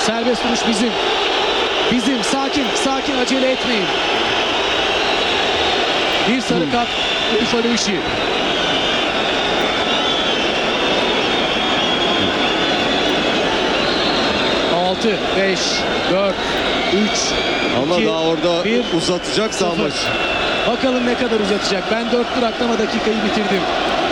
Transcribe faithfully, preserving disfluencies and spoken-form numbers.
Serbest vuruş bizim. Bizim. Sakin. Sakin. Acele etmeyin. Bir sarı Hmm. kart. Buffalo işi. altı, beş, dört, üç, Ama iki, daha orada bir, uzatacaksa sıfır. maç. Bakalım ne kadar uzatacak. Ben dört tur atlama dakikayı bitirdim.